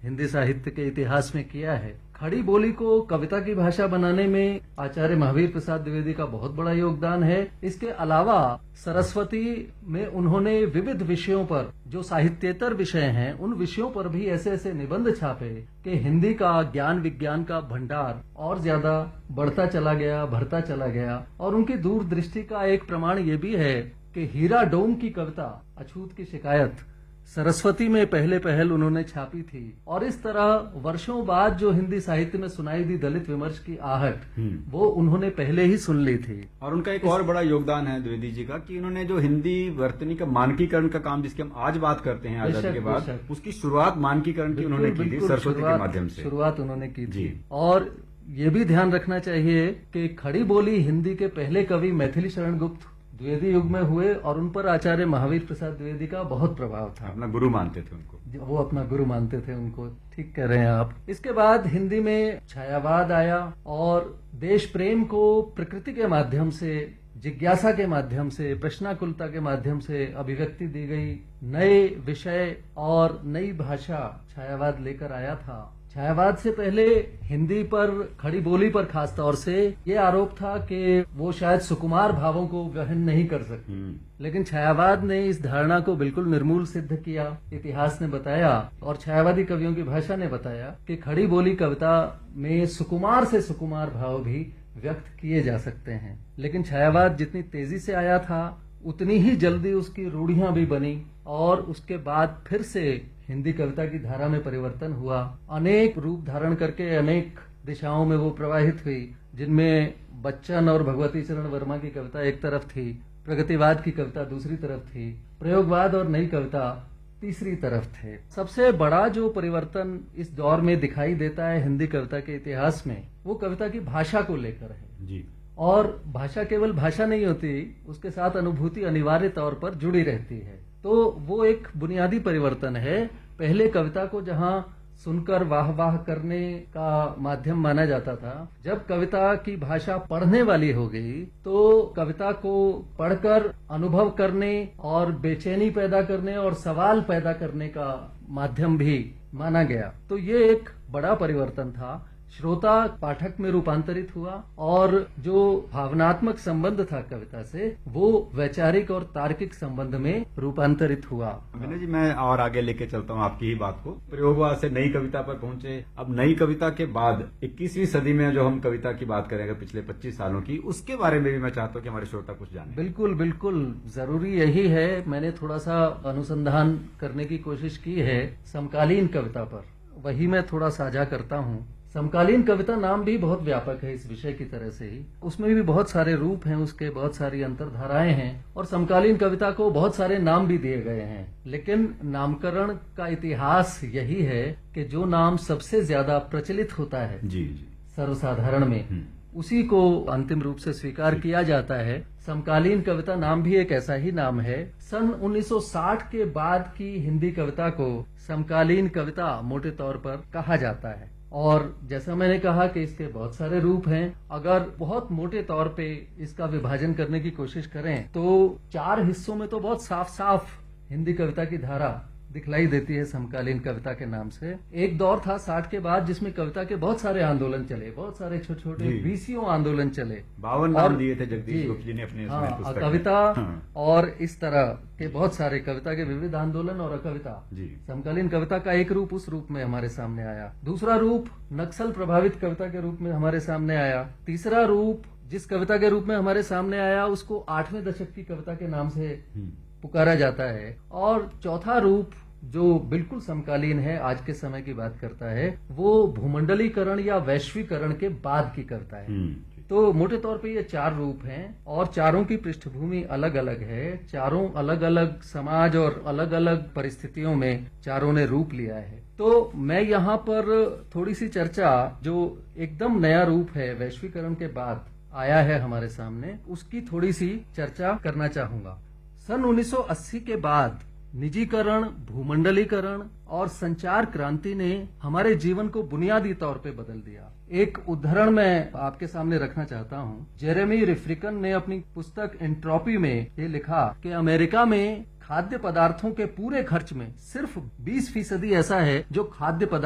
हिंदी साहित्य के इतिहास में किया है। खड़ी बोली को कविता की भाषा बनाने में आचार्य महावीर प्रसाद द्विवेदी का बहुत बड़ा योगदान है। इसके अलावा सरस्वती में उन्होंने विविध विषयों पर, जो साहित्येतर विषय हैं, उन विषयों पर भी ऐसे ऐसे निबंध छापे कि हिंदी का ज्ञान विज्ञान का भंडार और ज्यादा बढ़ता चला गया, भरता चला गया। और उनकी दूरदृष्टि का एक प्रमाण ये भी है कि हीरा डोम की कविता अछूत की शिकायत सरस्वती में पहले पहल उन्होंने छापी थी। और इस तरह वर्षों बाद जो हिंदी साहित्य में सुनाई दी दलित विमर्श की आहट, वो उन्होंने पहले ही सुन ली थी। और उनका एक और बड़ा योगदान है द्विवेदी जी का कि उन्होंने जो हिंदी वर्तनी का मानकीकरण का काम, जिसकी हम आज बात करते हैं आजादी के बाद, उसकी शुरुआत मानकीकरण की उन्होंने की थी सरस्वती के माध्यम से। शुरुआत उन्होंने की थी। और ये भी ध्यान रखना चाहिए कि खड़ी बोली हिंदी के पहले कवि मैथिली शरण गुप्त द्विवेदी युग में हुए और उन पर आचार्य महावीर प्रसाद द्विवेदी का बहुत प्रभाव था। अपना गुरु मानते थे उनको, वो अपना गुरु मानते थे उनको। ठीक कह रहे हैं आप। इसके बाद हिंदी में छायावाद आया और देश प्रेम को प्रकृति के माध्यम से, जिज्ञासा के माध्यम से, प्रश्नाकुलता के माध्यम से अभिव्यक्ति दी गई। नए विषय और नई भाषा छायावाद लेकर आया था। छायावाद से पहले हिंदी पर, खड़ी बोली पर खास तौर से ये आरोप था कि वो शायद सुकुमार भावों को गहन नहीं कर सकती, लेकिन छायावाद ने इस धारणा को बिल्कुल निर्मूल सिद्ध किया। इतिहास ने बताया और छायावादी कवियों की भाषा ने बताया कि खड़ी बोली कविता में सुकुमार से सुकुमार भाव भी व्यक्त किए जा सकते हैं। लेकिन छायावाद जितनी तेजी से आया था, उतनी ही जल्दी उसकी रूढ़ियां भी बनी और उसके बाद फिर से हिंदी कविता की धारा में परिवर्तन हुआ। अनेक रूप धारण करके अनेक दिशाओं में वो प्रवाहित हुई, जिनमें बच्चन और भगवती चरण वर्मा की कविता एक तरफ थी, प्रगतिवाद की कविता दूसरी तरफ थी, प्रयोगवाद और नई कविता तीसरी तरफ थे। सबसे बड़ा जो परिवर्तन इस दौर में दिखाई देता है हिंदी कविता के इतिहास में, वो कविता की भाषा को लेकर है जी। और भाषा केवल भाषा नहीं होती, उसके साथ अनुभूति अनिवार्य तौर पर जुड़ी रहती है। तो वो एक बुनियादी परिवर्तन है। पहले कविता को जहां सुनकर वाह वाह करने का माध्यम माना जाता था, जब कविता की भाषा पढ़ने वाली हो गई तो कविता को पढ़कर अनुभव करने और बेचैनी पैदा करने और सवाल पैदा करने का माध्यम भी माना गया। तो ये एक बड़ा परिवर्तन था। श्रोता पाठक में रूपांतरित हुआ और जो भावनात्मक संबंध था कविता से, वो वैचारिक और तार्किक संबंध में रूपांतरित हुआ। विनय जी, मैं और आगे लेके चलता हूँ आपकी ही बात को। प्रयोगवाद से नई कविता पर पहुंचे। अब नई कविता के बाद 21वीं सदी में जो हम कविता की बात करेंगे पिछले 25 सालों की, उसके बारे में भी मैं चाहता हूँ कि हमारे श्रोता कुछ जाने। बिल्कुल बिल्कुल, जरूरी यही है। मैंने थोड़ा सा अनुसंधान करने की कोशिश की है समकालीन कविता पर, वही मैं थोड़ा साझा करता हूँ। समकालीन कविता नाम भी बहुत व्यापक है इस विषय की तरह से ही। उसमें भी बहुत सारे रूप हैं, उसके बहुत सारी अंतर्धाराएं हैं और समकालीन कविता को बहुत सारे नाम भी दिए गए हैं। लेकिन नामकरण का इतिहास यही है कि जो नाम सबसे ज्यादा प्रचलित होता है जी जी सर्वसाधारण में, उसी को अंतिम रूप से स्वीकार किया जाता है। समकालीन कविता नाम भी एक ऐसा ही नाम है। सन 1960 के बाद की हिंदी कविता को समकालीन कविता मोटे तौर पर कहा जाता है। और जैसा मैंने कहा कि इसके बहुत सारे रूप हैं। अगर बहुत मोटे तौर पे इसका विभाजन करने की कोशिश करें तो 4 हिस्सों में तो बहुत साफ साफ हिंदी कविता की धारा दिखलाई देती है समकालीन कविता के नाम से। एक दौर था 60 के बाद जिसमें कविता के बहुत सारे आंदोलन चले, बहुत सारे छोटे छोटे 20 आंदोलन चले। 52 नाम दिए थे जगदीश गुप्त जी ने अपने कविता और इस तरह के बहुत सारे कविता के विविध आंदोलन और अकविता। समकालीन कविता का एक रूप उस रूप में हमारे सामने आया। दूसरा रूप नक्सल प्रभावित कविता के रूप में हमारे सामने आया। तीसरा रूप जिस कविता के रूप में हमारे सामने आया उसको 8वें दशक की कविता के नाम से पुकारा जाता है। और चौथा रूप जो बिल्कुल समकालीन है, आज के समय की बात करता है, वो भूमंडलीकरण या वैश्वीकरण के बाद की कविता है। तो मोटे तौर पे ये 4 रूप हैं और चारों की पृष्ठभूमि अलग अलग है। चारों अलग अलग समाज और अलग अलग परिस्थितियों में चारों ने रूप लिया है। तो मैं यहाँ पर थोड़ी सी चर्चा, जो एकदम नया रूप है वैश्वीकरण के बाद आया है हमारे सामने, उसकी थोड़ी सी चर्चा करना चाहूंगा। सन 1980 के बाद निजीकरण, भूमंडलीकरण और संचार क्रांति ने हमारे जीवन को बुनियादी तौर पे बदल दिया। एक उदाहरण मैं आपके सामने रखना चाहता हूँ। जेरेमी रिफ्रिकन ने अपनी पुस्तक एंट्रोपी में ये लिखा कि अमेरिका में खाद्य पदार्थों के पूरे खर्च में सिर्फ 20% ऐसा है जो खाद्य पदार्थ